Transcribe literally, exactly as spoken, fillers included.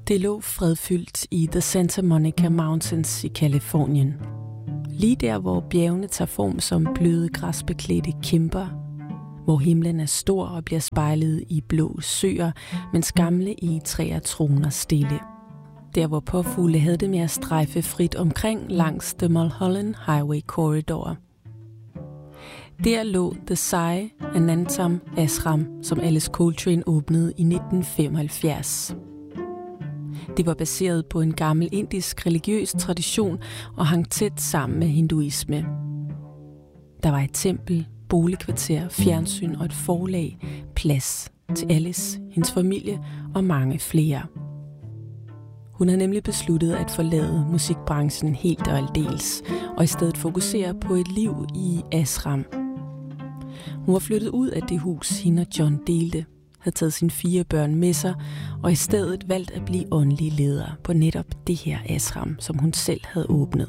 Det lå fredfyldt i The Santa Monica Mountains i Californien. Lige der, hvor bjergene tager form som bløde græsbeklædte kæmper, hvor himlen er stor og bliver spejlet i blå søer, mens gamle egetræer troner stille. Der, hvor påfugle havde det med at strejfe frit omkring langs The Mulholland Highway Corridor. Der lå The Sai Anantam Ashram, som Alice Coltrane åbnede i nitten femoghalvfjerds. Det var baseret på en gammel indisk religiøs tradition og hang tæt sammen med hinduisme. Der var et tempel, boligkvarter, fjernsyn og et forlag, plads til Alice, hendes familie og mange flere. Hun havde nemlig besluttet at forlade musikbranchen helt og aldeles, og i stedet fokusere på et liv i ashram. Hun var flyttet ud af det hus, hende og John delte, havde taget sine fire børn med sig, og i stedet valgt at blive åndelig leder på netop det her ashram, som hun selv havde åbnet.